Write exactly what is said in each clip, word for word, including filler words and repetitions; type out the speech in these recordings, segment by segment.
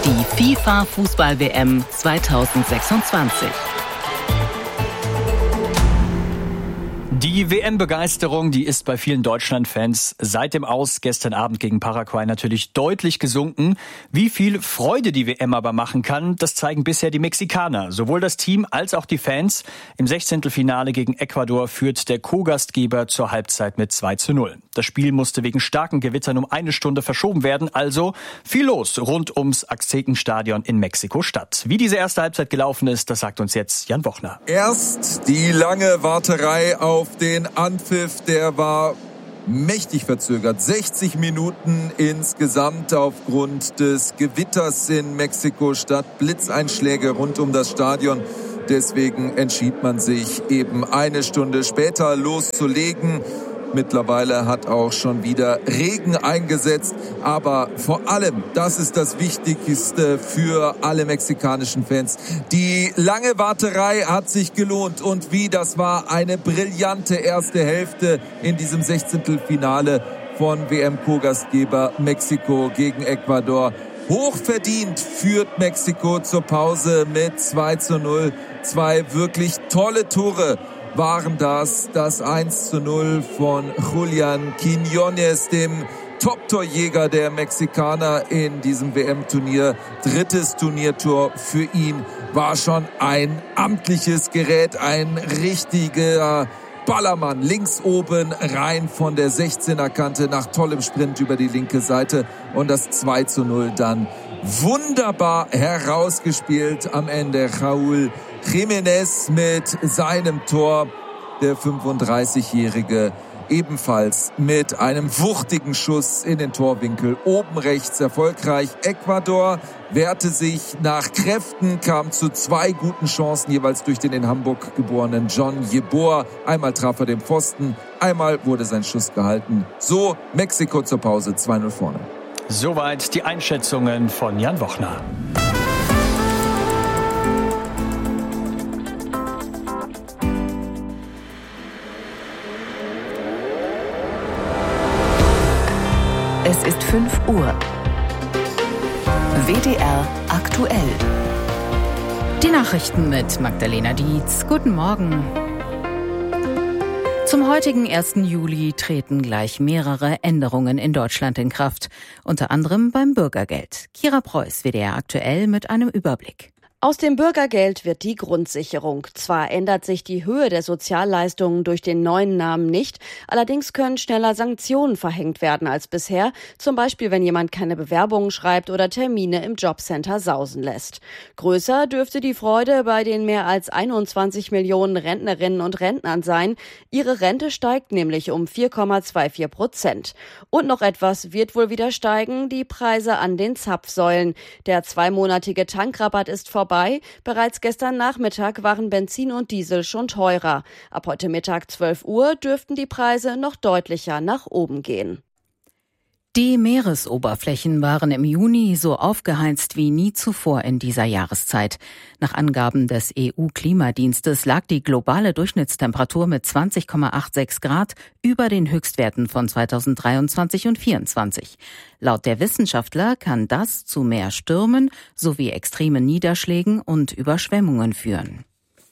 Die FIFA-Fußball-W M zweitausendsechsundzwanzig. Die W M-Begeisterung, die ist bei vielen Deutschland-Fans seit dem Aus gestern Abend gegen Paraguay natürlich deutlich gesunken. Wie viel Freude die W M aber machen kann, das zeigen bisher die Mexikaner. Sowohl das Team als auch die Fans. Im Sechzehntelfinale gegen Ecuador führt der Co-Gastgeber zur Halbzeit mit zwei zu null. Das Spiel musste wegen starken Gewittern um eine Stunde verschoben werden. Also viel los rund ums Aztekenstadion in Mexiko-Stadt. Wie diese erste Halbzeit gelaufen ist, das sagt uns jetzt Jan Wochner. Erst die lange Warterei auf den Anpfiff, der war mächtig verzögert. sechzig Minuten insgesamt aufgrund des Gewitters in Mexiko-Stadt. Blitzeinschläge rund um das Stadion. Deswegen entschied man sich eben eine Stunde später loszulegen. Mittlerweile hat auch schon wieder Regen eingesetzt. Aber vor allem, das ist das Wichtigste für alle mexikanischen Fans. Die lange Warterei hat sich gelohnt. Und wie, das war eine brillante erste Hälfte in diesem Sechzehntelfinale von W M-Co-Gastgeber Mexiko gegen Ecuador. Hochverdient führt Mexiko zur Pause mit zwei zu null. Zwei wirklich tolle Tore waren das. Das eins zu null von Julián Quiñones, dem Top-Torjäger der Mexikaner in diesem W M-Turnier. Drittes Turniertor für ihn, war schon ein amtliches Gerät, ein richtiger Ballermann. Links oben rein von der sechzehner-Kante nach tollem Sprint über die linke Seite. Und das zwei zu null dann wunderbar herausgespielt am Ende. Raúl Jiménez mit seinem Tor, der fünfunddreißigjährige, ebenfalls mit einem wuchtigen Schuss in den Torwinkel, oben rechts erfolgreich. Ecuador wehrte sich nach Kräften, kam zu zwei guten Chancen, jeweils durch den in Hamburg geborenen John Yeboah. Einmal traf er den Pfosten, einmal wurde sein Schuss gehalten. So Mexiko zur Pause zwei null vorne. Soweit die Einschätzungen von Jan Wochner. Es ist fünf Uhr. W D R aktuell. Die Nachrichten mit Magdalena Dietz. Guten Morgen. Zum heutigen ersten Juli treten gleich mehrere Änderungen in Deutschland in Kraft. Unter anderem beim Bürgergeld. Kira Preuß, W D R aktuell mit einem Überblick. Aus dem Bürgergeld wird die Grundsicherung. Zwar ändert sich die Höhe der Sozialleistungen durch den neuen Namen nicht, allerdings können schneller Sanktionen verhängt werden als bisher, zum Beispiel wenn jemand keine Bewerbungen schreibt oder Termine im Jobcenter sausen lässt. Größer dürfte die Freude bei den mehr als einundzwanzig Millionen Rentnerinnen und Rentnern sein. Ihre Rente steigt nämlich um vier Komma vierundzwanzig Prozent. Und noch etwas wird wohl wieder steigen, die Preise an den Zapfsäulen. Der zweimonatige Tankrabatt ist vorbei. Bereits gestern Nachmittag waren Benzin und Diesel schon teurer. Ab heute Mittag zwölf Uhr dürften die Preise noch deutlicher nach oben gehen. Die Meeresoberflächen waren im Juni so aufgeheizt wie nie zuvor in dieser Jahreszeit. Nach Angaben des E U-Klimadienstes lag die globale Durchschnittstemperatur mit zwanzig Komma sechsundachtzig Grad über den Höchstwerten von zweitausenddreiundzwanzig und vierundzwanzig. Laut der Wissenschaftler kann das zu mehr Stürmen sowie extremen Niederschlägen und Überschwemmungen führen.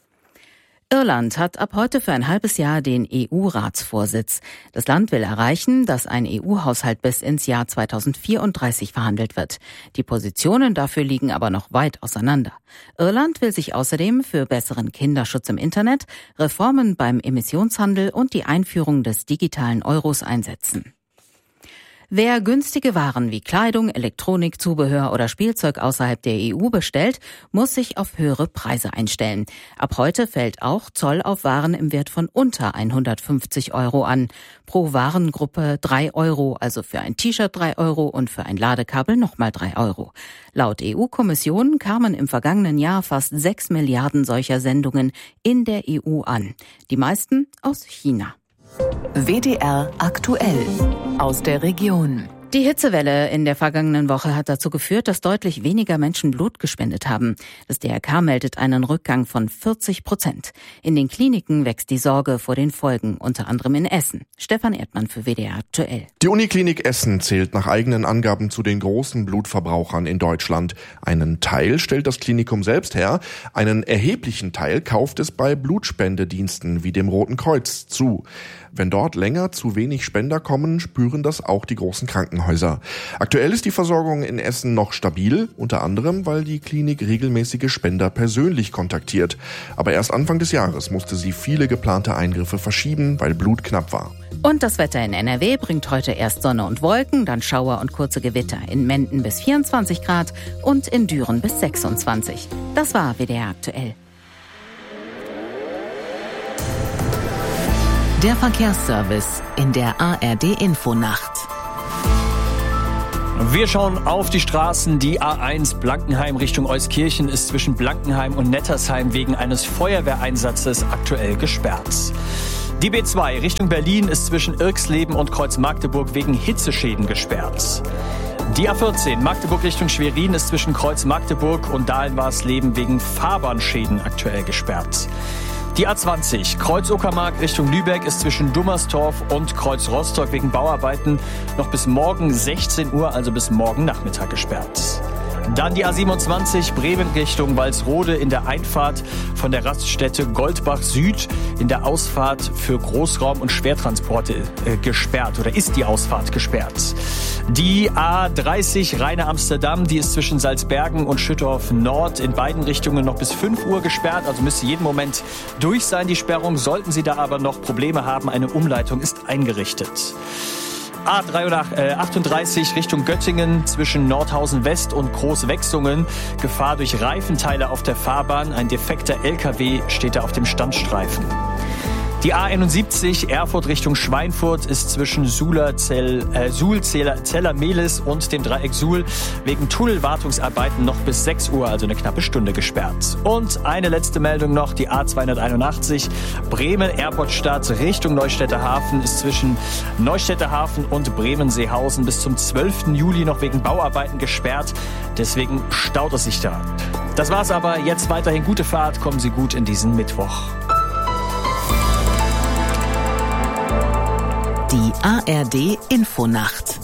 Irland hat ab heute für ein halbes Jahr den E U-Ratsvorsitz. Das Land will erreichen, dass ein E U-Haushalt bis ins Jahr zweitausendvierunddreißig verhandelt wird. Die Positionen dafür liegen aber noch weit auseinander. Irland will sich außerdem für besseren Kinderschutz im Internet, Reformen beim Emissionshandel und die Einführung des digitalen Euros einsetzen. Wer günstige Waren wie Kleidung, Elektronik, Zubehör oder Spielzeug außerhalb der E U bestellt, muss sich auf höhere Preise einstellen. Ab heute fällt auch Zoll auf Waren im Wert von unter hundertfünfzig Euro an. Pro Warengruppe drei Euro, also für ein T-Shirt drei Euro und für ein Ladekabel nochmal drei Euro. Laut E U-Kommission kamen im vergangenen Jahr fast sechs Milliarden solcher Sendungen in der E U an. Die meisten aus China. W D R aktuell aus der Region. Die Hitzewelle in der vergangenen Woche hat dazu geführt, dass deutlich weniger Menschen Blut gespendet haben. Das D R K meldet einen Rückgang von vierzig Prozent. In den Kliniken wächst die Sorge vor den Folgen, unter anderem in Essen. Stefan Erdmann für W D R aktuell. Die Uniklinik Essen zählt nach eigenen Angaben zu den großen Blutverbrauchern in Deutschland. Einen Teil stellt das Klinikum selbst her, einen erheblichen Teil kauft es bei Blutspendediensten wie dem Roten Kreuz zu. Wenn dort länger zu wenig Spender kommen, spüren das auch die großen Krankenhäuser. Aktuell ist die Versorgung in Essen noch stabil, unter anderem, weil die Klinik regelmäßige Spender persönlich kontaktiert. Aber erst Anfang des Jahres musste sie viele geplante Eingriffe verschieben, weil Blut knapp war. Und das Wetter in N R W bringt heute erst Sonne und Wolken, dann Schauer und kurze Gewitter. In Menden bis vierundzwanzig Grad und in Düren bis sechsundzwanzig. Das war W D R aktuell. Der Verkehrsservice in der A R D-Infonacht. Wir schauen auf die Straßen. Die A eins Blankenheim Richtung Euskirchen ist zwischen Blankenheim und Nettersheim wegen eines Feuerwehreinsatzes aktuell gesperrt. Die B zwei Richtung Berlin ist zwischen Irxleben und Kreuz-Magdeburg wegen Hitzeschäden gesperrt. Die A vierzehn Magdeburg Richtung Schwerin ist zwischen Kreuz-Magdeburg und Dahlenwarsleben wegen Fahrbahnschäden aktuell gesperrt. Die A zwanzig Kreuz-Uckermark Richtung Lübeck ist zwischen Dummerstorf und Kreuz-Rostock wegen Bauarbeiten noch bis morgen sechzehn Uhr, also bis morgen Nachmittag gesperrt. Dann die A siebenundzwanzig Bremen Richtung Walsrode in der Einfahrt von der Raststätte Goldbach Süd in der Ausfahrt für Großraum- und Schwertransporte äh, gesperrt oder ist die Ausfahrt gesperrt. Die A dreißig Rheine-Amsterdam, die ist zwischen Salzbergen und Schüttorf Nord in beiden Richtungen noch bis fünf Uhr gesperrt, also müsste jeden Moment durch sein, die Sperrung. Sollten Sie da aber noch Probleme haben, eine Umleitung ist eingerichtet. A achtunddreißig Richtung Göttingen zwischen Nordhausen West und Großwechsungen. Gefahr durch Reifenteile auf der Fahrbahn. Ein defekter L K W steht da auf dem Standstreifen. Die A einundsiebzig Erfurt Richtung Schweinfurt ist zwischen Suhler-Zell, äh, Suhl-Zeller-Mehlis und dem Dreieck Suhl wegen Tunnelwartungsarbeiten noch bis sechs Uhr, also eine knappe Stunde gesperrt. Und eine letzte Meldung noch, die A zweihunderteinundachtzig Bremen-Airportstadt Richtung Neustädter Hafen ist zwischen Neustädter Hafen und Bremen-Seehausen bis zum zwölften Juli noch wegen Bauarbeiten gesperrt. Deswegen staut es sich da. Das war's aber. Jetzt weiterhin gute Fahrt. Kommen Sie gut in diesen Mittwoch. Die A R D-Infonacht.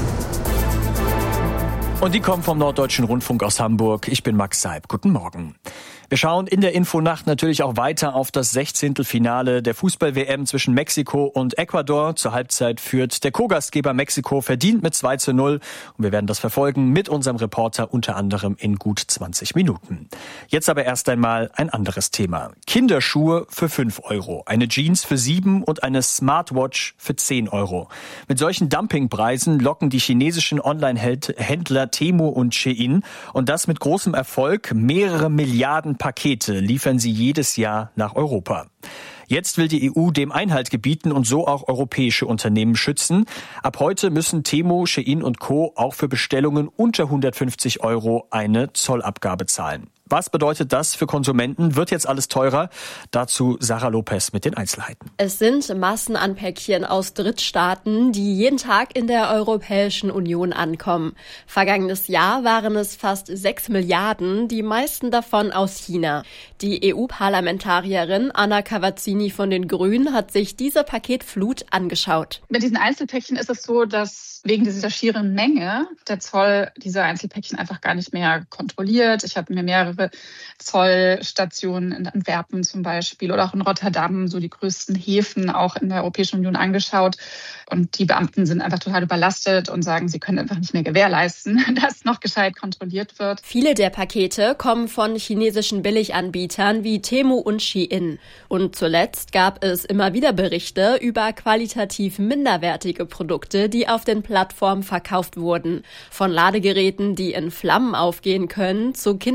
Und die kommen vom Norddeutschen Rundfunk aus Hamburg. Ich bin Max Seib. Guten Morgen. Wir schauen in der Infonacht natürlich auch weiter auf das Sechzehntelfinale der Fußball-W M zwischen Mexiko und Ecuador. Zur Halbzeit führt der Co-Gastgeber Mexiko verdient mit zwei zu null. Und wir werden das verfolgen mit unserem Reporter unter anderem in gut zwanzig Minuten. Jetzt aber erst einmal ein anderes Thema. Kinderschuhe für fünf Euro, eine Jeans für sieben und eine Smartwatch für zehn Euro. Mit solchen Dumpingpreisen locken die chinesischen Online-Händler Temu und Shein und das mit großem Erfolg. Mehrere Milliarden Pakete liefern sie jedes Jahr nach Europa. Jetzt will die E U dem Einhalt gebieten und so auch europäische Unternehmen schützen. Ab heute müssen Temu, Shein und Co. auch für Bestellungen unter hundertfünfzig Euro eine Zollabgabe zahlen. Was bedeutet das für Konsumenten? Wird jetzt alles teurer? Dazu Sarah Lopez mit den Einzelheiten. Es sind Massen an Päckchen aus Drittstaaten, die jeden Tag in der Europäischen Union ankommen. Vergangenes Jahr waren es fast sechs Milliarden, die meisten davon aus China. Die E U-Parlamentarierin Anna Cavazzini von den Grünen hat sich diese Paketflut angeschaut. Mit diesen Einzelpäckchen ist es so, dass wegen dieser schieren Menge der Zoll diese Einzelpäckchen einfach gar nicht mehr kontrolliert. Ich habe mir mehrere Zollstationen in Antwerpen zum Beispiel oder auch in Rotterdam, so die größten Häfen auch in der Europäischen Union angeschaut. Und die Beamten sind einfach total überlastet und sagen, sie können einfach nicht mehr gewährleisten, dass noch gescheit kontrolliert wird. Viele der Pakete kommen von chinesischen Billiganbietern wie Temu und Shein. Und zuletzt gab es immer wieder Berichte über qualitativ minderwertige Produkte, die auf den Plattformen verkauft wurden. Von Ladegeräten, die in Flammen aufgehen können, zu Kinderkleidern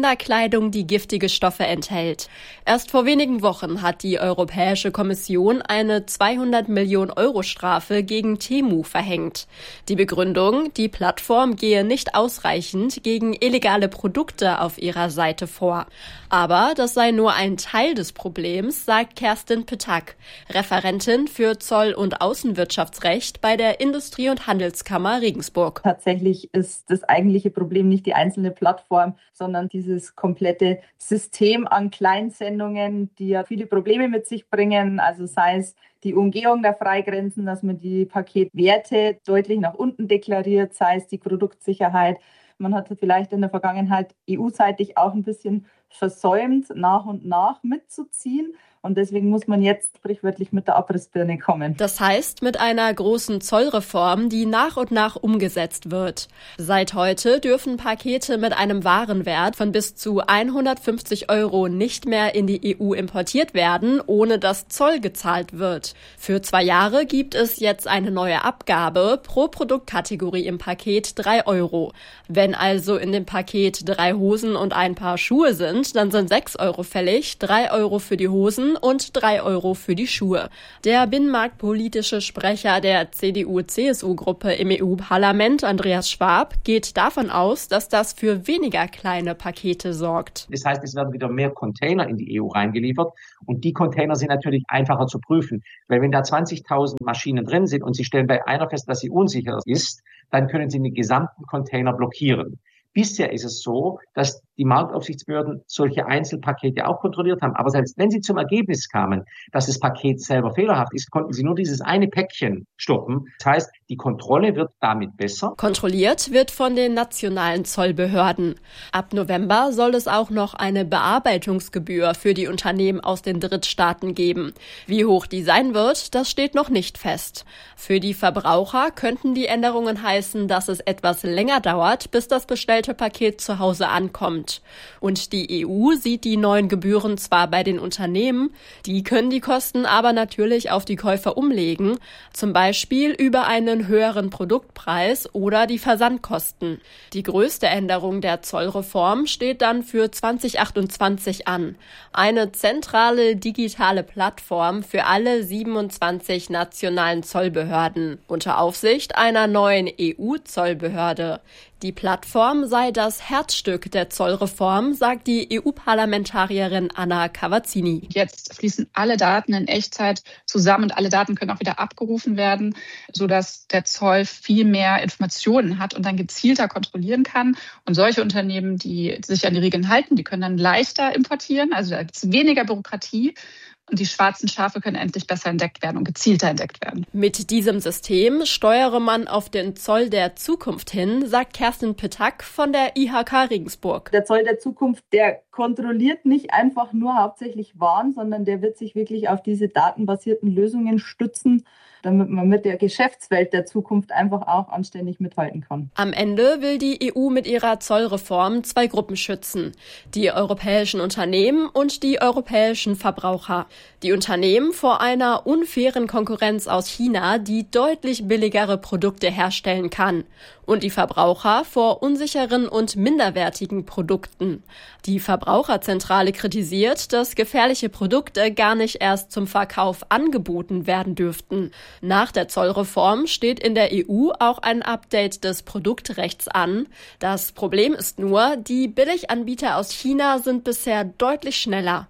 Bekleidung, die giftige Stoffe enthält. Erst vor wenigen Wochen hat die Europäische Kommission eine zweihundert Millionen Euro Strafe gegen Temu verhängt. Die Begründung, die Plattform gehe nicht ausreichend gegen illegale Produkte auf ihrer Seite vor. Aber das sei nur ein Teil des Problems, sagt Kerstin Petak, Referentin für Zoll- und Außenwirtschaftsrecht bei der Industrie- und Handelskammer Regensburg. Tatsächlich ist das eigentliche Problem nicht die einzelne Plattform, sondern dieses komplette System an Kleinsendungen, die ja viele Probleme mit sich bringen. Also sei es die Umgehung der Freigrenzen, dass man die Paketwerte deutlich nach unten deklariert, sei es die Produktsicherheit. Man hat vielleicht in der Vergangenheit E U-seitig auch ein bisschen versäumt, nach und nach mitzuziehen. Und deswegen muss man jetzt sprichwörtlich mit der Abrissbirne kommen. Das heißt, mit einer großen Zollreform, die nach und nach umgesetzt wird. Seit heute dürfen Pakete mit einem Warenwert von bis zu hundertfünfzig Euro nicht mehr in die E U importiert werden, ohne dass Zoll gezahlt wird. Für zwei Jahre gibt es jetzt eine neue Abgabe pro Produktkategorie im Paket drei Euro. Wenn also in dem Paket drei Hosen und ein Paar Schuhe sind, dann sind sechs Euro fällig, drei Euro für die Hosen und drei Euro für die Schuhe. Der binnenmarktpolitische Sprecher der C D U C S U-Gruppe im E U-Parlament, Andreas Schwab, geht davon aus, dass das für weniger kleine Pakete sorgt. Das heißt, es werden wieder mehr Container in die E U reingeliefert und die Container sind natürlich einfacher zu prüfen, weil wenn da zwanzigtausend Maschinen drin sind und Sie stellen bei einer fest, dass sie unsicher ist, dann können Sie den gesamten Container blockieren. Bisher ist es so, dass die Marktaufsichtsbehörden solche Einzelpakete auch kontrolliert haben. Aber selbst wenn sie zum Ergebnis kamen, dass das Paket selber fehlerhaft ist, konnten sie nur dieses eine Päckchen stoppen. Das heißt, die Kontrolle wird damit besser. Kontrolliert wird von den nationalen Zollbehörden. Ab November soll es auch noch eine Bearbeitungsgebühr für die Unternehmen aus den Drittstaaten geben. Wie hoch die sein wird, das steht noch nicht fest. Für die Verbraucher könnten die Änderungen heißen, dass es etwas länger dauert, bis das bestellte Paket zu Hause ankommt. Und die E U sieht die neuen Gebühren zwar bei den Unternehmen, die können die Kosten aber natürlich auf die Käufer umlegen, zum Beispiel über einen höheren Produktpreis oder die Versandkosten. Die größte Änderung der Zollreform steht dann für zwanzig achtundzwanzig an. Eine zentrale digitale Plattform für alle siebenundzwanzig nationalen Zollbehörden unter Aufsicht einer neuen E U-Zollbehörde. Die Plattform sei das Herzstück der Zollreform, sagt die E U-Parlamentarierin Anna Cavazzini. Jetzt fließen alle Daten in Echtzeit zusammen und alle Daten können auch wieder abgerufen werden, sodass der Zoll viel mehr Informationen hat und dann gezielter kontrollieren kann. Und solche Unternehmen, die sich an die Regeln halten, die können dann leichter importieren. Also da gibt es weniger Bürokratie. Und die schwarzen Schafe können endlich besser entdeckt werden und gezielter entdeckt werden. Mit diesem System steuere man auf den Zoll der Zukunft hin, sagt Kerstin Petak von der I H K Regensburg. Der Zoll der Zukunft, der kontrolliert nicht einfach nur hauptsächlich Waren, sondern der wird sich wirklich auf diese datenbasierten Lösungen stützen, damit man mit der Geschäftswelt der Zukunft einfach auch anständig mithalten kann. Am Ende will die E U mit ihrer Zollreform zwei Gruppen schützen: die europäischen Unternehmen und die europäischen Verbraucher. Die Unternehmen vor einer unfairen Konkurrenz aus China, die deutlich billigere Produkte herstellen kann. Und die Verbraucher vor unsicheren und minderwertigen Produkten. Die Verbraucherzentrale kritisiert, dass gefährliche Produkte gar nicht erst zum Verkauf angeboten werden dürften. Nach der Zollreform steht in der E U auch ein Update des Produktrechts an. Das Problem ist nur, die Billiganbieter aus China sind bisher deutlich schneller.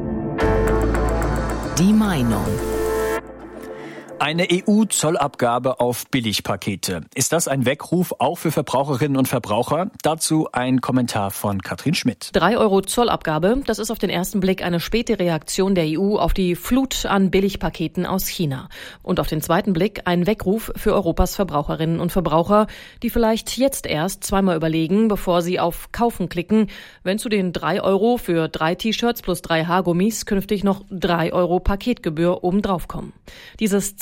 Die Meinung. Eine E U-Zollabgabe auf Billigpakete. Ist das ein Weckruf auch für Verbraucherinnen und Verbraucher? Dazu ein Kommentar von Katrin Schmidt. Drei Euro Zollabgabe, das ist auf den ersten Blick eine späte Reaktion der E U auf die Flut an Billigpaketen aus China. Und auf den zweiten Blick ein Weckruf für Europas Verbraucherinnen und Verbraucher, die vielleicht jetzt erst zweimal überlegen, bevor sie auf Kaufen klicken, wenn zu den drei Euro für drei T-Shirts plus drei Haargummis künftig noch drei Euro Paketgebühr obendrauf kommen. Dieses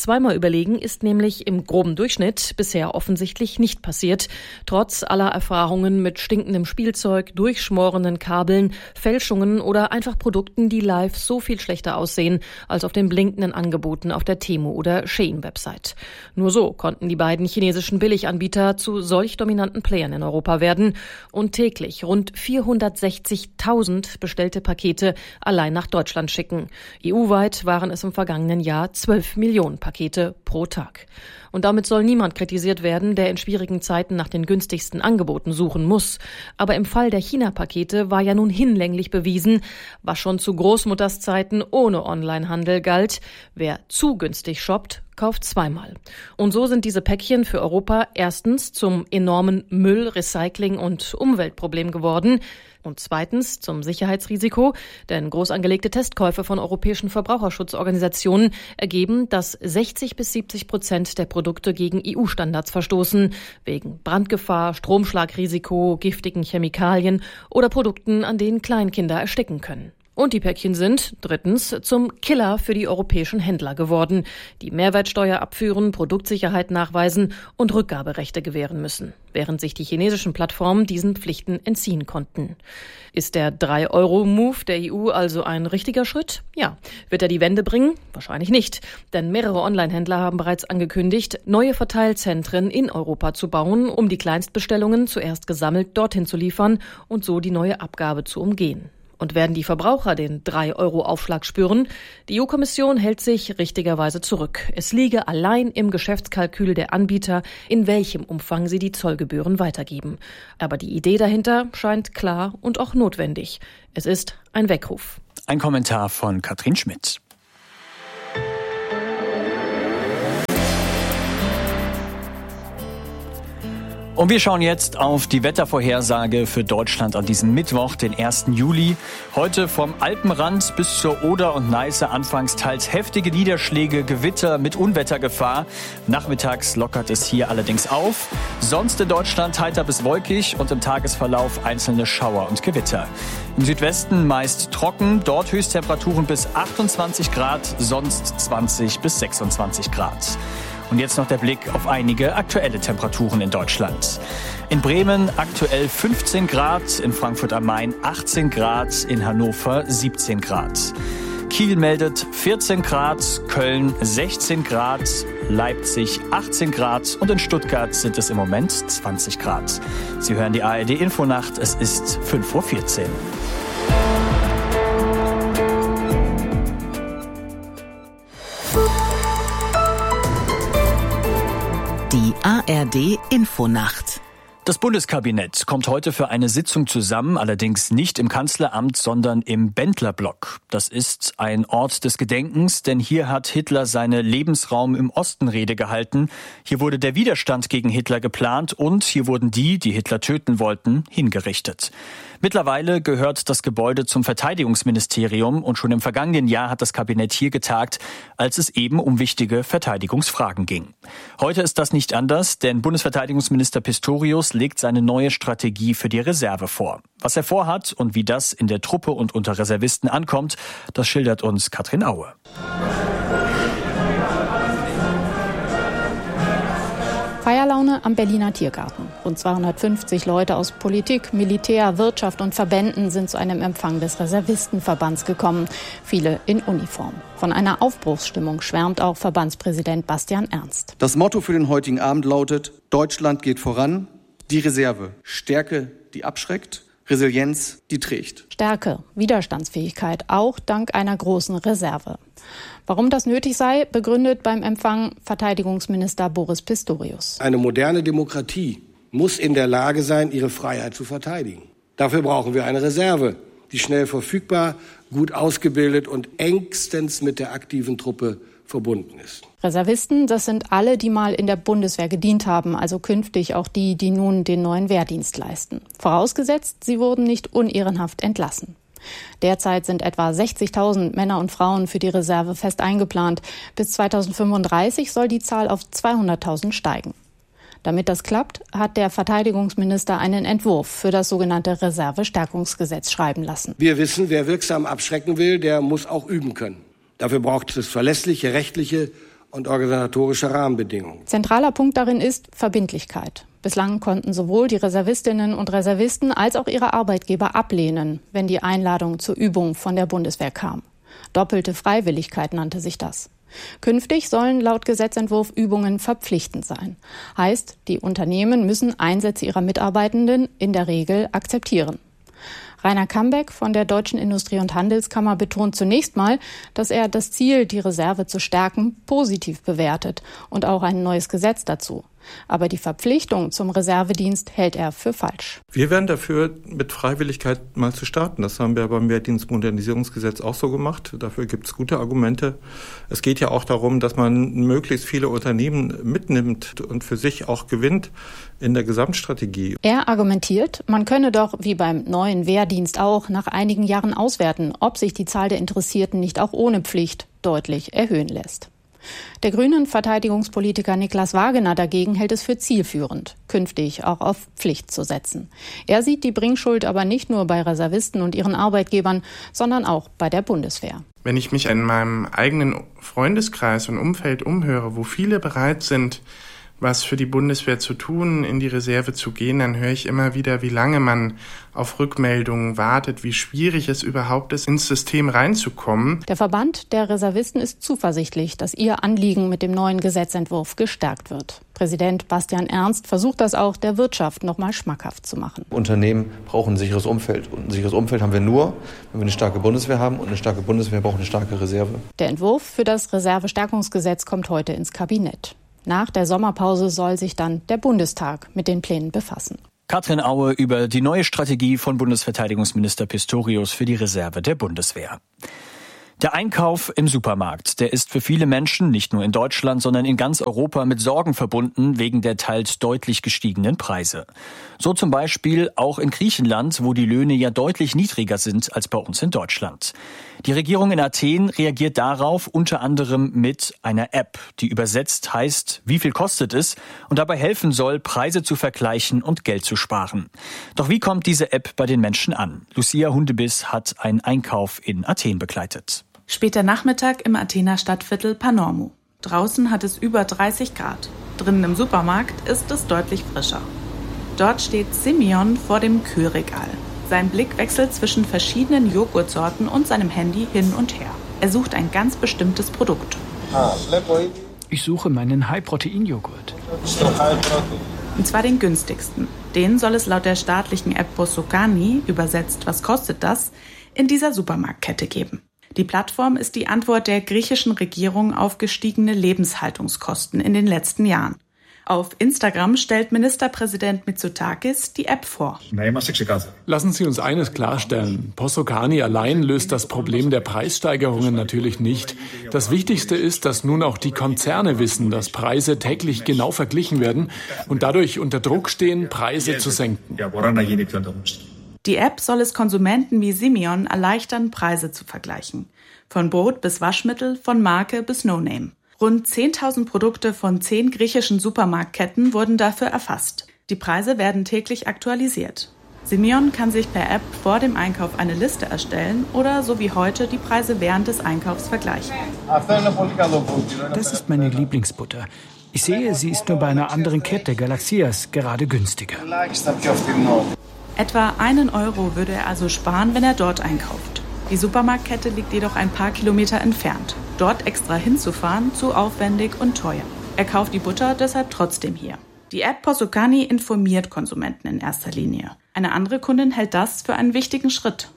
zweimal überlegen ist nämlich im groben Durchschnitt bisher offensichtlich nicht passiert. Trotz aller Erfahrungen mit stinkendem Spielzeug, durchschmorenden Kabeln, Fälschungen oder einfach Produkten, die live so viel schlechter aussehen als auf den blinkenden Angeboten auf der Temu oder Shein-Website. Nur so konnten die beiden chinesischen Billiganbieter zu solch dominanten Playern in Europa werden und täglich rund vierhundertsechzigtausend bestellte Pakete allein nach Deutschland schicken. E U-weit waren es im vergangenen Jahr zwölf Millionen Pakete pro Tag. Und damit soll niemand kritisiert werden, der in schwierigen Zeiten nach den günstigsten Angeboten suchen muss. Aber im Fall der China-Pakete war ja nun hinlänglich bewiesen, was schon zu Großmutters Zeiten ohne Onlinehandel galt: Wer zu günstig shoppt, kauft zweimal. Und so sind diese Päckchen für Europa erstens zum enormen Müll-, Recycling- und Umweltproblem geworden und zweitens zum Sicherheitsrisiko, denn groß angelegte Testkäufe von europäischen Verbraucherschutzorganisationen ergeben, dass sechzig bis siebzig Prozent der Produkte gegen E U-Standards verstoßen, wegen Brandgefahr, Stromschlagrisiko, giftigen Chemikalien oder Produkten, an denen Kleinkinder ersticken können. Und die Päckchen sind, drittens, zum Killer für die europäischen Händler geworden, die Mehrwertsteuer abführen, Produktsicherheit nachweisen und Rückgaberechte gewähren müssen, während sich die chinesischen Plattformen diesen Pflichten entziehen konnten. Ist der drei Euro Move der E U also ein richtiger Schritt? Ja. Wird er die Wende bringen? Wahrscheinlich nicht, denn mehrere Online-Händler haben bereits angekündigt, neue Verteilzentren in Europa zu bauen, um die Kleinstbestellungen zuerst gesammelt dorthin zu liefern und so die neue Abgabe zu umgehen. Und werden die Verbraucher den drei Euro Aufschlag spüren? Die E U-Kommission hält sich richtigerweise zurück. Es liege allein im Geschäftskalkül der Anbieter, in welchem Umfang sie die Zollgebühren weitergeben. Aber die Idee dahinter scheint klar und auch notwendig. Es ist ein Weckruf. Ein Kommentar von Katrin Schmidt. Und wir schauen jetzt auf die Wettervorhersage für Deutschland an diesem Mittwoch, den ersten Juli. Heute vom Alpenrand bis zur Oder und Neiße anfangs teils heftige Niederschläge, Gewitter mit Unwettergefahr. Nachmittags lockert es hier allerdings auf. Sonst in Deutschland heiter bis wolkig und im Tagesverlauf einzelne Schauer und Gewitter. Im Südwesten meist trocken, dort Höchsttemperaturen bis achtundzwanzig Grad, sonst zwanzig bis sechsundzwanzig Grad. Und jetzt noch der Blick auf einige aktuelle Temperaturen in Deutschland. In Bremen aktuell fünfzehn Grad, in Frankfurt am Main achtzehn Grad, in Hannover siebzehn Grad. Kiel meldet vierzehn Grad, Köln sechzehn Grad, Leipzig achtzehn Grad und in Stuttgart sind es im Moment zwanzig Grad. Sie hören die A R D-Infonacht, es ist fünf Uhr vierzehn. Die A R D-Infonacht. Das Bundeskabinett kommt heute für eine Sitzung zusammen, allerdings nicht im Kanzleramt, sondern im Bendlerblock. Das ist ein Ort des Gedenkens, denn hier hat Hitler seine Lebensraum im Osten Rede gehalten. Hier wurde der Widerstand gegen Hitler geplant und hier wurden die, die Hitler töten wollten, hingerichtet. Mittlerweile gehört das Gebäude zum Verteidigungsministerium und schon im vergangenen Jahr hat das Kabinett hier getagt, als es eben um wichtige Verteidigungsfragen ging. Heute ist das nicht anders, denn Bundesverteidigungsminister Pistorius legt seine neue Strategie für die Reserve vor. Was er vorhat und wie das in der Truppe und unter Reservisten ankommt, das schildert uns Katrin Aue. Feierlaune am Berliner Tiergarten. Rund zweihundertfünfzig Leute aus Politik, Militär, Wirtschaft und Verbänden sind zu einem Empfang des Reservistenverbands gekommen. Viele in Uniform. Von einer Aufbruchsstimmung schwärmt auch Verbandspräsident Bastian Ernst. Das Motto für den heutigen Abend lautet: Deutschland geht voran, die Reserve. Stärke, die abschreckt, Resilienz, die trägt. Stärke, Widerstandsfähigkeit, auch dank einer großen Reserve. Warum das nötig sei, begründet beim Empfang Verteidigungsminister Boris Pistorius. Eine moderne Demokratie muss in der Lage sein, ihre Freiheit zu verteidigen. Dafür brauchen wir eine Reserve, die schnell verfügbar, gut ausgebildet und engstens mit der aktiven Truppe verbunden ist. Reservisten, das sind alle, die mal in der Bundeswehr gedient haben, also künftig auch die, die nun den neuen Wehrdienst leisten. Vorausgesetzt, sie wurden nicht unehrenhaft entlassen. Derzeit sind etwa sechzigtausend Männer und Frauen für die Reserve fest eingeplant. Bis zweitausendfünfunddreißig soll die Zahl auf zweihunderttausend steigen. Damit das klappt, hat der Verteidigungsminister einen Entwurf für das sogenannte Reservestärkungsgesetz schreiben lassen. Wir wissen, wer wirksam abschrecken will, der muss auch üben können. Dafür braucht es verlässliche rechtliche und organisatorische Rahmenbedingungen. Zentraler Punkt darin ist Verbindlichkeit. Bislang konnten sowohl die Reservistinnen und Reservisten als auch ihre Arbeitgeber ablehnen, wenn die Einladung zur Übung von der Bundeswehr kam. Doppelte Freiwilligkeit nannte sich das. Künftig sollen laut Gesetzentwurf Übungen verpflichtend sein. Heißt, die Unternehmen müssen Einsätze ihrer Mitarbeitenden in der Regel akzeptieren. Rainer Kambeck von der Deutschen Industrie- und Handelskammer betont zunächst mal, dass er das Ziel, die Reserve zu stärken, positiv bewertet und auch ein neues Gesetz dazu. Aber die Verpflichtung zum Reservedienst hält er für falsch. Wir wären dafür, mit Freiwilligkeit mal zu starten. Das haben wir beim Wehrdienstmodernisierungsgesetz auch so gemacht. Dafür gibt es gute Argumente. Es geht ja auch darum, dass man möglichst viele Unternehmen mitnimmt und für sich auch gewinnt in der Gesamtstrategie. Er argumentiert, man könne doch, wie beim neuen Wehrdienst auch, nach einigen Jahren auswerten, ob sich die Zahl der Interessierten nicht auch ohne Pflicht deutlich erhöhen lässt. Der grünen Verteidigungspolitiker Niklas Wagener dagegen hält es für zielführend, künftig auch auf Pflicht zu setzen. Er sieht die Bringschuld aber nicht nur bei Reservisten und ihren Arbeitgebern, sondern auch bei der Bundeswehr. Wenn ich mich in meinem eigenen Freundeskreis und Umfeld umhöre, wo viele bereit sind, was für die Bundeswehr zu tun, in die Reserve zu gehen, dann höre ich immer wieder, wie lange man auf Rückmeldungen wartet, wie schwierig es überhaupt ist, ins System reinzukommen. Der Verband der Reservisten ist zuversichtlich, dass ihr Anliegen mit dem neuen Gesetzentwurf gestärkt wird. Präsident Bastian Ernst versucht das auch der Wirtschaft noch mal schmackhaft zu machen. Unternehmen brauchen ein sicheres Umfeld. Und ein sicheres Umfeld haben wir nur, wenn wir eine starke Bundeswehr haben. Und eine starke Bundeswehr braucht eine starke Reserve. Der Entwurf für das Reservestärkungsgesetz kommt heute ins Kabinett. Nach der Sommerpause soll sich dann der Bundestag mit den Plänen befassen. Katrin Aue über die neue Strategie von Bundesverteidigungsminister Pistorius für die Reserve der Bundeswehr. Der Einkauf im Supermarkt, der ist für viele Menschen, nicht nur in Deutschland, sondern in ganz Europa mit Sorgen verbunden wegen der teils deutlich gestiegenen Preise. So zum Beispiel auch in Griechenland, wo die Löhne ja deutlich niedriger sind als bei uns in Deutschland. Die Regierung in Athen reagiert darauf unter anderem mit einer App, die übersetzt heißt, wie viel kostet es, und dabei helfen soll, Preise zu vergleichen und Geld zu sparen. Doch wie kommt diese App bei den Menschen an? Lucia Hundebiss hat einen Einkauf in Athen begleitet. Später Nachmittag im Athener Stadtviertel Panormou. Draußen hat es über dreißig Grad. Drinnen im Supermarkt ist es deutlich frischer. Dort steht Simeon vor dem Kühlregal. Sein Blick wechselt zwischen verschiedenen Joghurtsorten und seinem Handy hin und her. Er sucht ein ganz bestimmtes Produkt. Ich suche meinen High-Protein-Joghurt. Und zwar den günstigsten. Den soll es laut der staatlichen App Posokani, übersetzt was kostet das, in dieser Supermarktkette geben. Die Plattform ist die Antwort der griechischen Regierung auf gestiegene Lebenshaltungskosten in den letzten Jahren. Auf Instagram stellt Ministerpräsident Mitsotakis die App vor. Lassen Sie uns eines klarstellen. Posokani allein löst das Problem der Preissteigerungen natürlich nicht. Das Wichtigste ist, dass nun auch die Konzerne wissen, dass Preise täglich genau verglichen werden und dadurch unter Druck stehen, Preise zu senken. Die App soll es Konsumenten wie Simeon erleichtern, Preise zu vergleichen. Von Brot bis Waschmittel, von Marke bis No-Name. Rund zehntausend Produkte von zehn griechischen Supermarktketten wurden dafür erfasst. Die Preise werden täglich aktualisiert. Simeon kann sich per App vor dem Einkauf eine Liste erstellen oder so wie heute die Preise während des Einkaufs vergleichen. Das ist meine Lieblingsbutter. Ich sehe, sie ist nur bei einer anderen Kette, Galaxias, gerade günstiger. Etwa einen Euro würde er also sparen, wenn er dort einkauft. Die Supermarktkette liegt jedoch ein paar Kilometer entfernt. Dort extra hinzufahren, zu aufwendig und teuer. Er kauft die Butter deshalb trotzdem hier. Die App Posokani informiert Konsumenten in erster Linie. Eine andere Kundin hält das für einen wichtigen Schritt.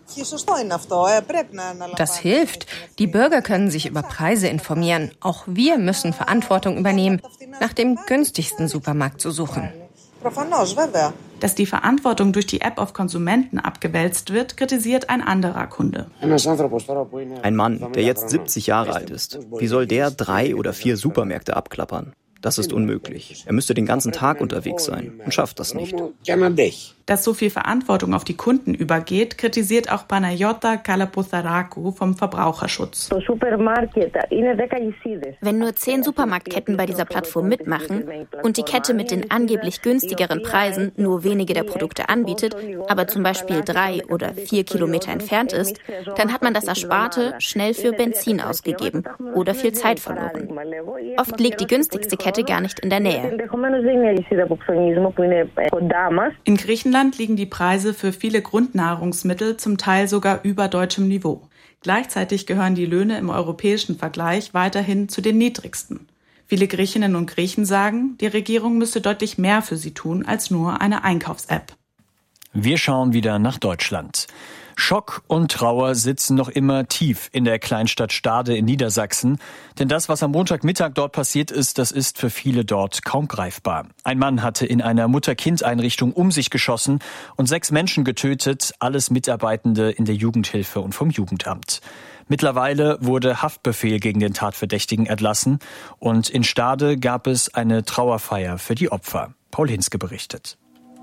Das hilft. Die Bürger können sich über Preise informieren. Auch wir müssen Verantwortung übernehmen, nach dem günstigsten Supermarkt zu suchen. Dass die Verantwortung durch die App auf Konsumenten abgewälzt wird, kritisiert ein anderer Kunde. Ein Mann, der jetzt siebzig Jahre alt ist. Wie soll der drei oder vier Supermärkte abklappern? Das ist unmöglich. Er müsste den ganzen Tag unterwegs sein und schafft das nicht. Dass so viel Verantwortung auf die Kunden übergeht, kritisiert auch Panayota Kalapotharaku vom Verbraucherschutz. Wenn nur zehn Supermarktketten bei dieser Plattform mitmachen und die Kette mit den angeblich günstigeren Preisen nur wenige der Produkte anbietet, aber zum Beispiel drei oder vier Kilometer entfernt ist, dann hat man das Ersparte schnell für Benzin ausgegeben oder viel Zeit verloren. Oft liegt die günstigste Kette gar nicht in der Nähe. In Griechenland liegen die Preise für viele Grundnahrungsmittel zum Teil sogar über deutschem Niveau. Gleichzeitig gehören die Löhne im europäischen Vergleich weiterhin zu den niedrigsten. Viele Griechinnen und Griechen sagen, die Regierung müsse deutlich mehr für sie tun als nur eine Einkaufs-App. Wir schauen wieder nach Deutschland. Schock und Trauer sitzen noch immer tief in der Kleinstadt Stade in Niedersachsen. Denn das, was am Montagmittag dort passiert ist, das ist für viele dort kaum greifbar. Ein Mann hatte in einer Mutter-Kind-Einrichtung um sich geschossen und sechs Menschen getötet, alles Mitarbeitende in der Jugendhilfe und vom Jugendamt. Mittlerweile wurde Haftbefehl gegen den Tatverdächtigen erlassen und in Stade gab es eine Trauerfeier für die Opfer. Paul Hinske berichtet.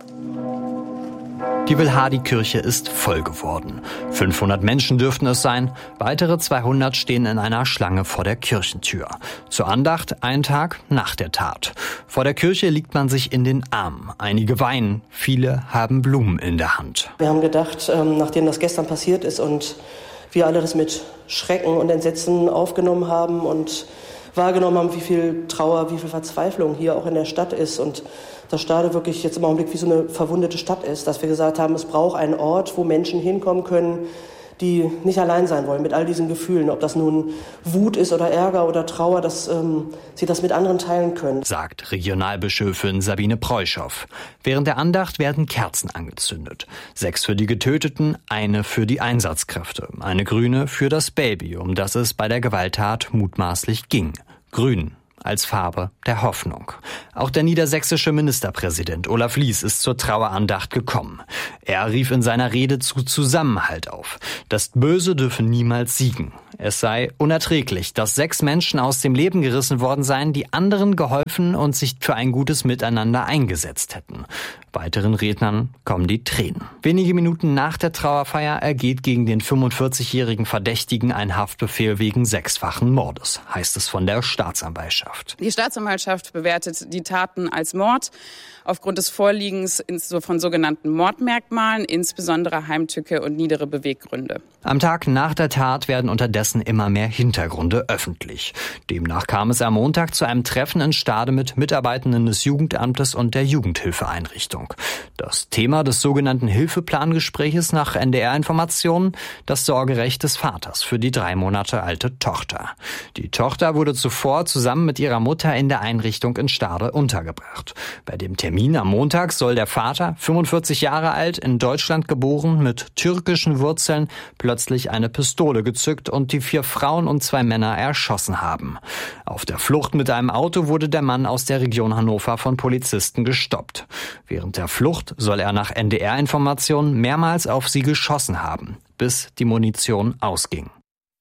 Die Wilhardi-Kirche ist voll geworden. fünfhundert Menschen dürften es sein. Weitere zweihundert stehen in einer Schlange vor der Kirchentür. Zur Andacht einen Tag nach der Tat. Vor der Kirche liegt man sich in den Armen. Einige weinen, viele haben Blumen in der Hand. Wir haben gedacht, nachdem das gestern passiert ist und wir alle das mit Schrecken und Entsetzen aufgenommen haben und wahrgenommen haben, wie viel Trauer, wie viel Verzweiflung hier auch in der Stadt ist und dass Stade wirklich jetzt im Augenblick wie so eine verwundete Stadt ist, dass wir gesagt haben, es braucht einen Ort, wo Menschen hinkommen können, die nicht allein sein wollen mit all diesen Gefühlen, ob das nun Wut ist oder Ärger oder Trauer, dass ähm, sie das mit anderen teilen können. Sagt Regionalbischöfin Sabine Preuschow. Während der Andacht werden Kerzen angezündet. Sechs für die Getöteten, eine für die Einsatzkräfte, eine grüne für das Baby, um das es bei der Gewalttat mutmaßlich ging. Grün als Farbe der Hoffnung. Auch der niedersächsische Ministerpräsident Olaf Lies ist zur Trauerandacht gekommen. Er rief in seiner Rede zu Zusammenhalt auf. Das Böse dürfe niemals siegen. Es sei unerträglich, dass sechs Menschen aus dem Leben gerissen worden seien, die anderen geholfen und sich für ein gutes Miteinander eingesetzt hätten. Weiteren Rednern kommen die Tränen. Wenige Minuten nach der Trauerfeier ergeht gegen den fünfundvierzigjährigen Verdächtigen ein Haftbefehl wegen sechsfachen Mordes, heißt es von der Staatsanwaltschaft. Die Staatsanwaltschaft bewertet die Taten als Mord aufgrund des Vorliegens von sogenannten Mordmerkmalen, insbesondere Heimtücke und niedere Beweggründe. Am Tag nach der Tat werden unterdessen immer mehr Hintergründe öffentlich. Demnach kam es am Montag zu einem Treffen in Stade mit Mitarbeitenden des Jugendamtes und der Jugendhilfeeinrichtung. Das Thema des sogenannten Hilfeplangespräches nach N D R-Informationen, das Sorgerecht des Vaters für die drei Monate alte Tochter. Die Tochter wurde zuvor zusammen mit ihrer Mutter in der Einrichtung in Stade untergebracht. Bei dem Termin am Montag soll der Vater, fünfundvierzig Jahre alt, in Deutschland geboren, mit türkischen Wurzeln, plötzlich eine Pistole gezückt und die vier Frauen und zwei Männer erschossen haben. Auf der Flucht mit einem Auto wurde der Mann aus der Region Hannover von Polizisten gestoppt. Während der Flucht soll er nach N D R-Informationen mehrmals auf sie geschossen haben, bis die Munition ausging.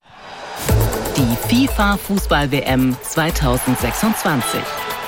Die FIFA-Fußball-W M zweitausendsechsundzwanzig.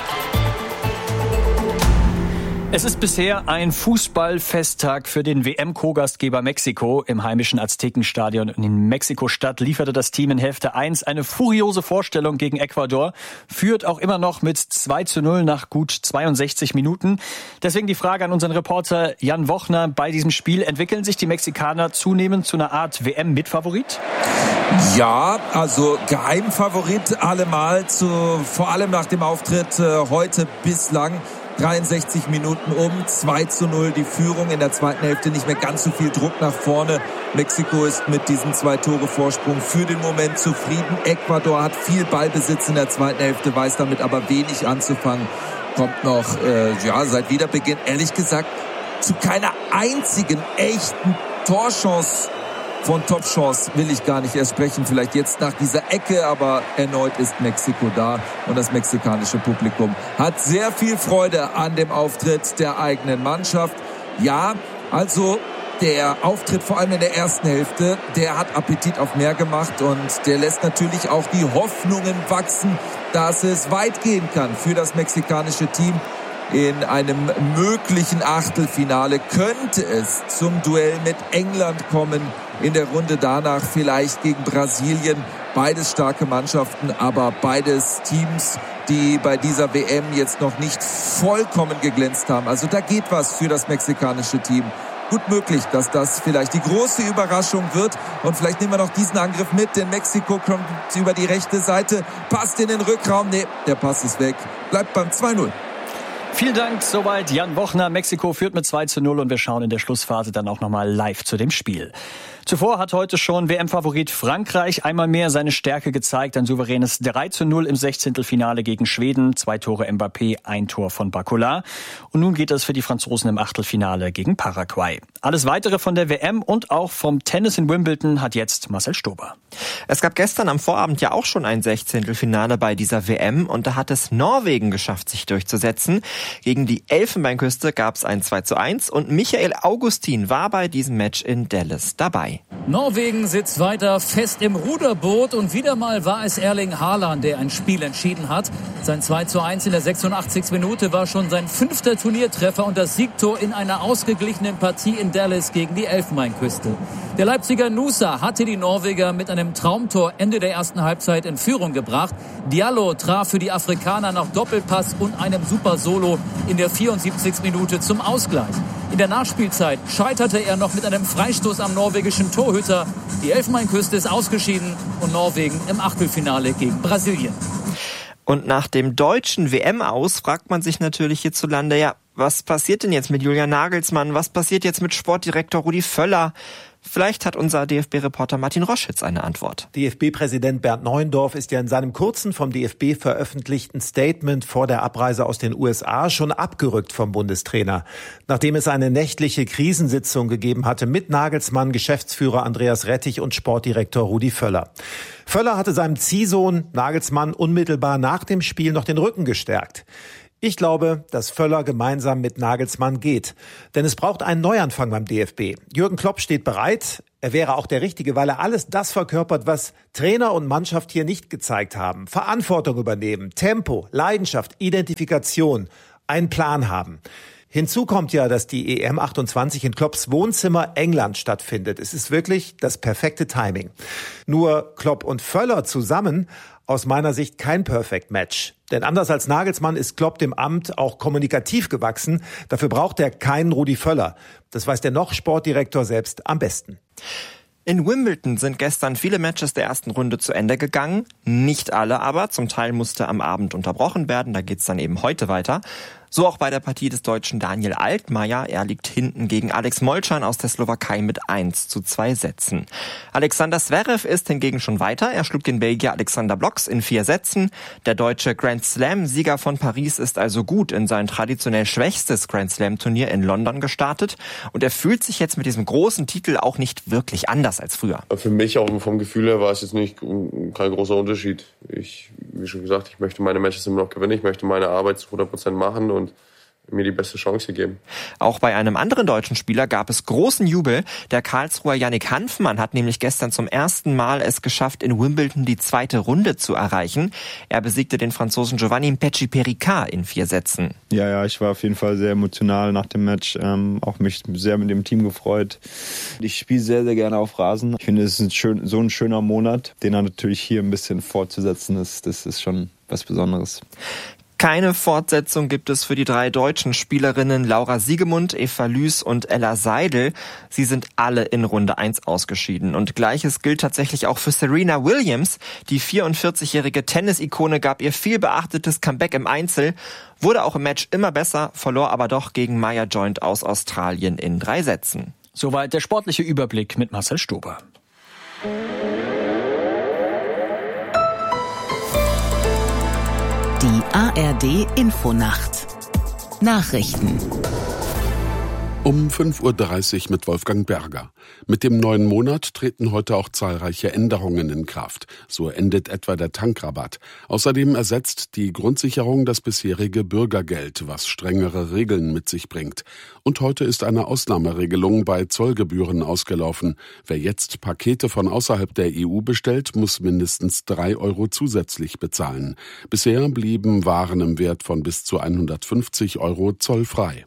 Es ist bisher ein Fußballfesttag für den W M-Co-Gastgeber Mexiko. Im heimischen Aztekenstadion in Mexiko-Stadt lieferte das Team in Hälfte eins eine furiose Vorstellung gegen Ecuador, führt auch immer noch mit zwei zu null nach gut zweiundsechzig Minuten. Deswegen die Frage an unseren Reporter Jan Wochner. Bei diesem Spiel entwickeln sich die Mexikaner zunehmend zu einer Art W M-Mitfavorit? Ja, also Geheimfavorit allemal, zu, vor allem nach dem Auftritt äh, heute bislang. dreiundsechzig Minuten um, zwei zu null die Führung, in der zweiten Hälfte nicht mehr ganz so viel Druck nach vorne. Mexiko ist mit diesem zwei Tore Vorsprung für den Moment zufrieden. Ecuador hat viel Ballbesitz in der zweiten Hälfte, weiß damit aber wenig anzufangen. Kommt noch, äh, ja, seit Wiederbeginn, ehrlich gesagt, zu keiner einzigen echten Torchance. Von Topchance will ich gar nicht erst sprechen, vielleicht jetzt nach dieser Ecke, aber erneut ist Mexiko da und das mexikanische Publikum hat sehr viel Freude an dem Auftritt der eigenen Mannschaft. Ja, also der Auftritt vor allem in der ersten Hälfte, der hat Appetit auf mehr gemacht und der lässt natürlich auch die Hoffnungen wachsen, dass es weit gehen kann für das mexikanische Team. in einem möglichen Achtelfinale. Könnte es zum Duell mit England kommen, in der Runde danach vielleicht gegen Brasilien. Beides starke Mannschaften, aber beides Teams, die bei dieser W M jetzt noch nicht vollkommen geglänzt haben. Also da geht was für das mexikanische Team. Gut möglich, dass das vielleicht die große Überraschung wird. Und vielleicht nehmen wir noch diesen Angriff mit, denn Mexiko kommt über die rechte Seite, passt in den Rückraum. Nee, der Pass ist weg. Bleibt beim zwei null. Vielen Dank, soweit Jan Wochner. Mexiko führt mit zwei zu null und wir schauen in der Schlussphase dann auch nochmal live zu dem Spiel. Zuvor hat heute schon W M-Favorit Frankreich einmal mehr seine Stärke gezeigt. Ein souveränes drei zu null im Sechzehntelfinale gegen Schweden. Zwei Tore Mbappé, ein Tor von Barcola. Und nun geht es für die Franzosen im Achtelfinale gegen Paraguay. Alles Weitere von der W M und auch vom Tennis in Wimbledon hat jetzt Marcel Stober. Es gab gestern am Vorabend ja auch schon ein Sechzehntelfinale bei dieser W M und da hat es Norwegen geschafft, sich durchzusetzen. Gegen die Elfenbeinküste gab es ein zwei zu eins und Michael Augustin war bei diesem Match in Dallas dabei. Norwegen sitzt weiter fest im Ruderboot und wieder mal war es Erling Haaland, der ein Spiel entschieden hat. Sein zwei zu eins in der sechsundachtzigsten Minute war schon sein fünfter Turniertreffer und das Siegtor in einer ausgeglichenen Partie in Dallas gegen die Elfenbeinküste. Der Leipziger Nusa hatte die Norweger mit einem Traumtor Ende der ersten Halbzeit in Führung gebracht. Diallo traf für die Afrikaner nach Doppelpass und einem super Solo in der vierundsiebzigsten Minute zum Ausgleich. In der Nachspielzeit scheiterte er noch mit einem Freistoß am norwegischen Torhüter. Die Elfenbeinküste ist ausgeschieden und Norwegen im Achtelfinale gegen Brasilien. Und nach dem deutschen W M-Aus fragt man sich natürlich hierzulande, ja, was passiert denn jetzt mit Julian Nagelsmann? Was passiert jetzt mit Sportdirektor Rudi Völler? Vielleicht hat unser D F B-Reporter Martin Roschitz eine Antwort. D F B-Präsident Bernd Neuendorf ist ja in seinem kurzen vom D F B veröffentlichten Statement vor der Abreise aus den U S A schon abgerückt vom Bundestrainer. Nachdem es eine nächtliche Krisensitzung gegeben hatte mit Nagelsmann, Geschäftsführer Andreas Rettich und Sportdirektor Rudi Völler. Völler hatte seinem Ziehsohn Nagelsmann unmittelbar nach dem Spiel noch den Rücken gestärkt. Ich glaube, dass Völler gemeinsam mit Nagelsmann geht. Denn es braucht einen Neuanfang beim D F B. Jürgen Klopp steht bereit. Er wäre auch der Richtige, weil er alles das verkörpert, was Trainer und Mannschaft hier nicht gezeigt haben. Verantwortung übernehmen, Tempo, Leidenschaft, Identifikation, einen Plan haben. Hinzu kommt ja, dass die E M achtundzwanzig in Klopps Wohnzimmer England stattfindet. Es ist wirklich das perfekte Timing. Nur Klopp und Völler zusammen, aus meiner Sicht kein Perfect Match. Denn anders als Nagelsmann ist Klopp dem Amt auch kommunikativ gewachsen. Dafür braucht er keinen Rudi Völler. Das weiß der noch Sportdirektor selbst am besten. In Wimbledon sind gestern viele Matches der ersten Runde zu Ende gegangen. Nicht alle aber. Zum Teil musste am Abend unterbrochen werden. Da geht's dann eben heute weiter. So auch bei der Partie des Deutschen Daniel Altmaier. Er liegt hinten gegen Alex Molcan aus der Slowakei mit eins zu zwei Sätzen. Alexander Zverev ist hingegen schon weiter. Er schlug den Belgier Alexander Blocks in vier Sätzen. Der deutsche Grand Slam-Sieger von Paris ist also gut in sein traditionell schwächstes Grand Slam-Turnier in London gestartet. Und er fühlt sich jetzt mit diesem großen Titel auch nicht wirklich anders als früher. Für mich auch vom Gefühl her war es jetzt nicht kein großer Unterschied. Ich, wie schon gesagt, ich möchte meine Matches immer noch gewinnen. Ich möchte meine Arbeit zu hundert Prozent machen und mir die beste Chance geben. Auch bei einem anderen deutschen Spieler gab es großen Jubel. Der Karlsruher Yannick Hanfmann hat nämlich gestern zum ersten Mal es geschafft, in Wimbledon die zweite Runde zu erreichen. Er besiegte den Franzosen Giovanni Mpetshi-Pericard in vier Sätzen. Ja, ja, ich war auf jeden Fall sehr emotional nach dem Match. Ähm, auch mich sehr mit dem Team gefreut. Ich spiele sehr, sehr gerne auf Rasen. Ich finde, es ist ein schön, so ein schöner Monat, den er natürlich hier ein bisschen fortzusetzen ist. Das ist schon was Besonderes. Keine Fortsetzung gibt es für die drei deutschen Spielerinnen Laura Siegemund, Eva Lüß und Ella Seidel. Sie sind alle in Runde eins ausgeschieden. Und Gleiches gilt tatsächlich auch für Serena Williams. Die vierundvierzigjährige Tennis-Ikone gab ihr viel beachtetes Comeback im Einzel, wurde auch im Match immer besser, verlor aber doch gegen Maya Joint aus Australien in drei Sätzen. Soweit der sportliche Überblick mit Marcel Stober. Die A R D Infonacht. Nachrichten. Um fünf Uhr dreißig mit Wolfgang Berger. Mit dem neuen Monat treten heute auch zahlreiche Änderungen in Kraft. So endet etwa der Tankrabatt. Außerdem ersetzt die Grundsicherung das bisherige Bürgergeld, was strengere Regeln mit sich bringt. Und heute ist eine Ausnahmeregelung bei Zollgebühren ausgelaufen. Wer jetzt Pakete von außerhalb der E U bestellt, muss mindestens drei Euro zusätzlich bezahlen. Bisher blieben Waren im Wert von bis zu hundertfünfzig Euro zollfrei.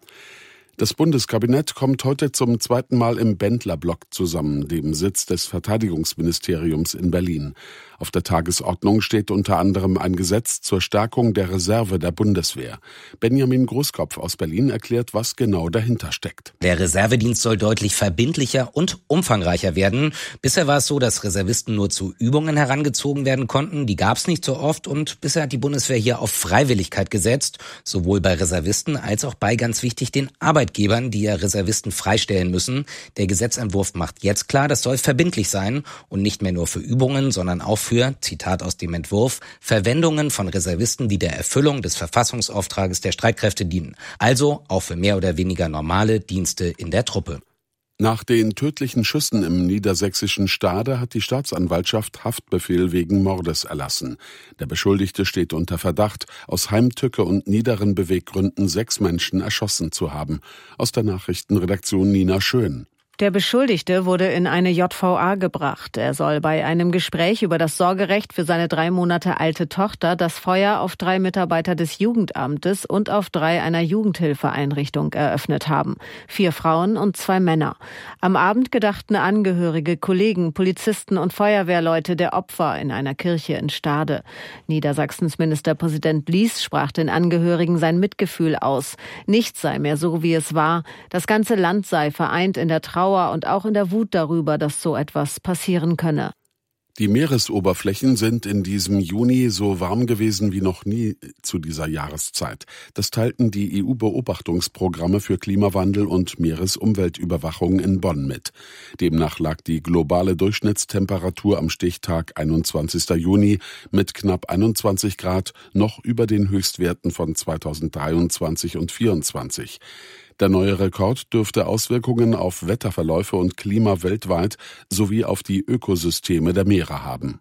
Das Bundeskabinett kommt heute zum zweiten Mal im Bendler-Block zusammen, dem Sitz des Verteidigungsministeriums in Berlin. Auf der Tagesordnung steht unter anderem ein Gesetz zur Stärkung der Reserve der Bundeswehr. Benjamin Großkopf aus Berlin erklärt, was genau dahinter steckt. Der Reservedienst soll deutlich verbindlicher und umfangreicher werden. Bisher war es so, dass Reservisten nur zu Übungen herangezogen werden konnten. Die gab es nicht so oft und bisher hat die Bundeswehr hier auf Freiwilligkeit gesetzt, sowohl bei Reservisten als auch bei, ganz wichtig, den Arbeitgebern, die ja Reservisten freistellen müssen. Der Gesetzentwurf macht jetzt klar, das soll verbindlich sein und nicht mehr nur für Übungen, sondern auch für, Zitat aus dem Entwurf, Verwendungen von Reservisten, die der Erfüllung des Verfassungsauftrages der Streitkräfte dienen. Also auch für mehr oder weniger normale Dienste in der Truppe. Nach den tödlichen Schüssen im niedersächsischen Stade hat die Staatsanwaltschaft Haftbefehl wegen Mordes erlassen. Der Beschuldigte steht unter Verdacht, aus Heimtücke und niederen Beweggründen sechs Menschen erschossen zu haben. Aus der Nachrichtenredaktion Nina Schön. Der Beschuldigte wurde in eine J V A gebracht. Er soll bei einem Gespräch über das Sorgerecht für seine drei Monate alte Tochter das Feuer auf drei Mitarbeiter des Jugendamtes und auf drei einer Jugendhilfeeinrichtung eröffnet haben. Vier Frauen und zwei Männer. Am Abend gedachten Angehörige, Kollegen, Polizisten und Feuerwehrleute der Opfer in einer Kirche in Stade. Niedersachsens Ministerpräsident Lies sprach den Angehörigen sein Mitgefühl aus. Nichts sei mehr so, wie es war. Das ganze Land sei vereint in der Trauer und auch in der Wut darüber, dass so etwas passieren könne. Die Meeresoberflächen sind in diesem Juni so warm gewesen wie noch nie zu dieser Jahreszeit. Das teilten die E U-Beobachtungsprogramme für Klimawandel und Meeresumweltüberwachung in Bonn mit. Demnach lag die globale Durchschnittstemperatur am Stichtag einundzwanzigsten Juni mit knapp einundzwanzig Grad noch über den Höchstwerten von zweitausenddreiundzwanzig und vierundzwanzig. Der neue Rekord dürfte Auswirkungen auf Wetterverläufe und Klima weltweit sowie auf die Ökosysteme der Meere haben.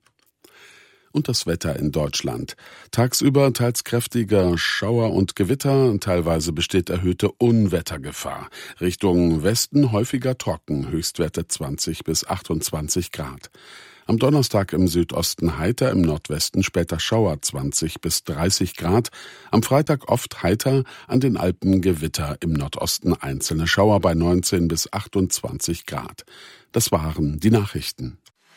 Und das Wetter in Deutschland. Tagsüber teils kräftiger Schauer und Gewitter, teilweise besteht erhöhte Unwettergefahr. Richtung Westen häufiger trocken, Höchstwerte zwanzig bis achtundzwanzig Grad. Am Donnerstag im Südosten heiter, im Nordwesten später Schauer zwanzig bis dreißig Grad. Am Freitag oft heiter, an den Alpen Gewitter, im Nordosten einzelne Schauer bei neunzehn bis achtundzwanzig Grad. Das waren die Nachrichten.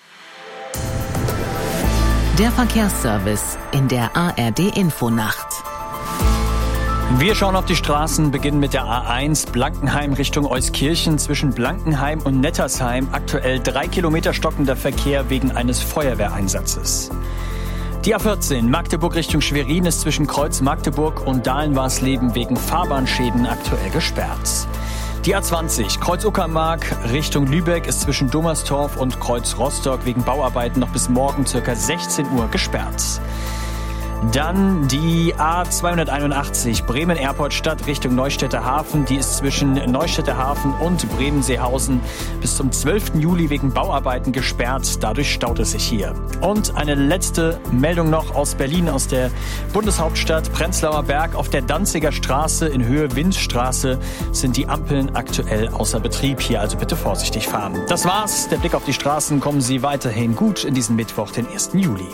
Der Verkehrsservice in der A R D-Infonacht. Wir schauen auf die Straßen, beginnen mit der A eins, Blankenheim Richtung Euskirchen. Zwischen Blankenheim und Nettersheim aktuell drei Kilometer stockender Verkehr wegen eines Feuerwehreinsatzes. Die A vierzehn, Magdeburg Richtung Schwerin, ist zwischen Kreuz Magdeburg und Dahlen-Warsleben wegen Fahrbahnschäden aktuell gesperrt. Die A zwanzig, Kreuz Uckermark Richtung Lübeck, ist zwischen Dummerstorf und Kreuz Rostock wegen Bauarbeiten noch bis morgen ca. sechzehn Uhr gesperrt. Dann die A zweihunderteinundachtzig, Bremen-Erport-Stadt Richtung Neustädter Hafen. Die ist zwischen Neustädter Hafen und Bremen-Seehausen bis zum zwölften Juli wegen Bauarbeiten gesperrt. Dadurch staut es sich hier. Und eine letzte Meldung noch aus Berlin, aus der Bundeshauptstadt. Prenzlauer Berg auf der Danziger Straße in Höhe Windstraße sind die Ampeln aktuell außer Betrieb. Hier also bitte vorsichtig fahren. Das war's. Der Blick auf die Straßen. Kommen Sie weiterhin gut in diesen Mittwoch, den ersten Juli.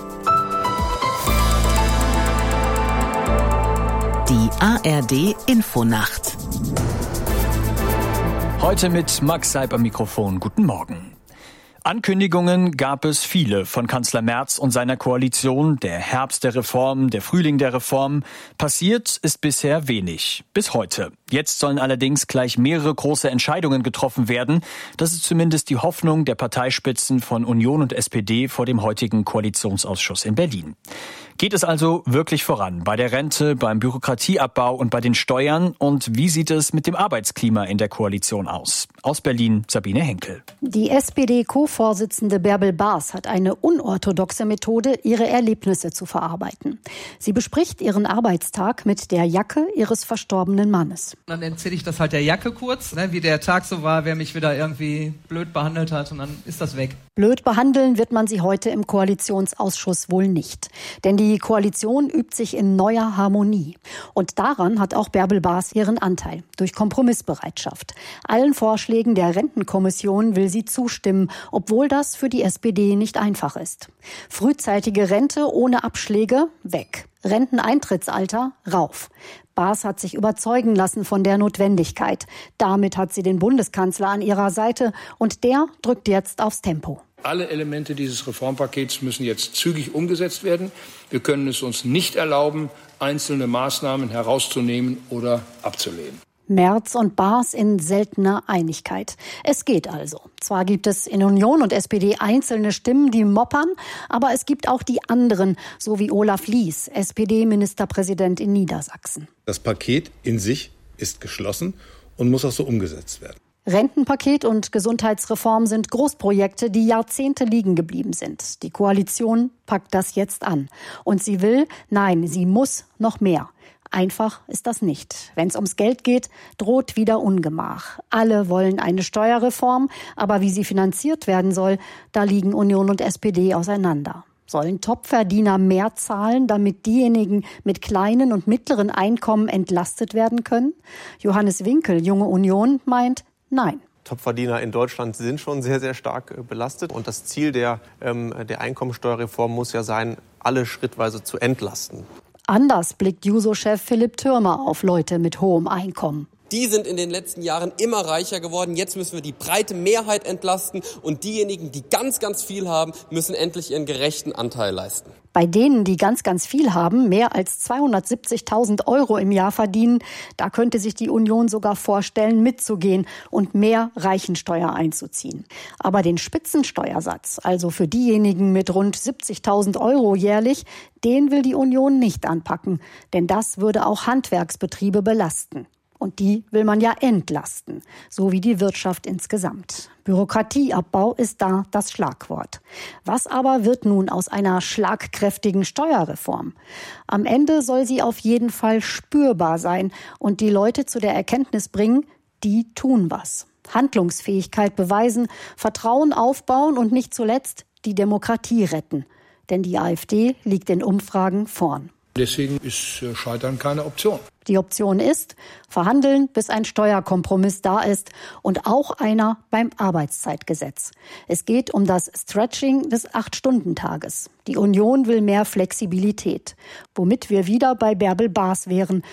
Die A R D-Infonacht. Heute mit Max Seib am Mikrofon. Guten Morgen. Ankündigungen gab es viele von Kanzler Merz und seiner Koalition. Der Herbst der Reform, der Frühling der Reform. Passiert ist bisher wenig. Bis heute. Jetzt sollen allerdings gleich mehrere große Entscheidungen getroffen werden. Das ist zumindest die Hoffnung der Parteispitzen von Union und S P D vor dem heutigen Koalitionsausschuss in Berlin. Geht es also wirklich voran bei der Rente, beim Bürokratieabbau und bei den Steuern? Und wie sieht es mit dem Arbeitsklima in der Koalition aus? Aus Berlin, Sabine Henkel. Die S P D-Co-Vorsitzende Bärbel Baas hat eine unorthodoxe Methode, ihre Erlebnisse zu verarbeiten. Sie bespricht ihren Arbeitstag mit der Jacke ihres verstorbenen Mannes. Dann erzähle ich das halt der Jacke kurz, ne, wie der Tag so war, wer mich wieder irgendwie blöd behandelt hat, und dann ist das weg. Blöd behandeln wird man sie heute im Koalitionsausschuss wohl nicht. Denn die Koalition übt sich in neuer Harmonie. Und daran hat auch Bärbel Baas ihren Anteil, durch Kompromissbereitschaft. Allen Vorschlägen der Rentenkommission will sie zustimmen, obwohl das für die S P D nicht einfach ist. Frühzeitige Rente ohne Abschläge, weg. Renteneintrittsalter, rauf. Baas hat sich überzeugen lassen von der Notwendigkeit. Damit hat sie den Bundeskanzler an ihrer Seite und der drückt jetzt aufs Tempo. Alle Elemente dieses Reformpakets müssen jetzt zügig umgesetzt werden. Wir können es uns nicht erlauben, einzelne Maßnahmen herauszunehmen oder abzulehnen. Merz und Baas in seltener Einigkeit. Es geht also. Zwar gibt es in Union und S P D einzelne Stimmen, die moppern, aber es gibt auch die anderen, so wie Olaf Lies, S P D-Ministerpräsident in Niedersachsen. Das Paket in sich ist geschlossen und muss auch so umgesetzt werden. Rentenpaket und Gesundheitsreform sind Großprojekte, die Jahrzehnte liegen geblieben sind. Die Koalition packt das jetzt an. Und sie will, nein, sie muss noch mehr. Einfach ist das nicht. Wenn es ums Geld geht, droht wieder Ungemach. Alle wollen eine Steuerreform, aber wie sie finanziert werden soll, da liegen Union und S P D auseinander. Sollen Topverdiener mehr zahlen, damit diejenigen mit kleinen und mittleren Einkommen entlastet werden können? Johannes Winkel, Junge Union, meint nein. Topverdiener in Deutschland sind schon sehr, sehr stark belastet. Und das Ziel der, ähm, der Einkommensteuerreform muss ja sein, alle schrittweise zu entlasten. Anders blickt Juso-Chef Philipp Thürmer auf Leute mit hohem Einkommen. Die sind in den letzten Jahren immer reicher geworden. Jetzt müssen wir die breite Mehrheit entlasten. Und diejenigen, die ganz, ganz viel haben, müssen endlich ihren gerechten Anteil leisten. Bei denen, die ganz, ganz viel haben, mehr als zweihundertsiebzigtausend Euro im Jahr verdienen, da könnte sich die Union sogar vorstellen, mitzugehen und mehr Reichensteuer einzuziehen. Aber den Spitzensteuersatz, also für diejenigen mit rund siebzigtausend Euro jährlich, den will die Union nicht anpacken. Denn das würde auch Handwerksbetriebe belasten. Und die will man ja entlasten, so wie die Wirtschaft insgesamt. Bürokratieabbau ist da das Schlagwort. Was aber wird nun aus einer schlagkräftigen Steuerreform? Am Ende soll sie auf jeden Fall spürbar sein und die Leute zu der Erkenntnis bringen, die tun was. Handlungsfähigkeit beweisen, Vertrauen aufbauen und nicht zuletzt die Demokratie retten. Denn die AfD liegt in Umfragen vorn. Deswegen ist Scheitern keine Option. Die Option ist, verhandeln, bis ein Steuerkompromiss da ist und auch einer beim Arbeitszeitgesetz. Es geht um das Stretching des Acht-Stunden-Tages. Die Union will mehr Flexibilität, womit wir wieder bei Bärbel Baas wären.